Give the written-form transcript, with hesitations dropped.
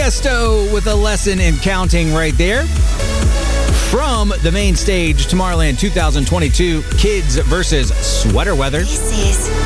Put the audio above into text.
Tiesto with a lesson in counting right there. From the main stage, Tomorrowland 2022, Kids versus Sweater Weather. This is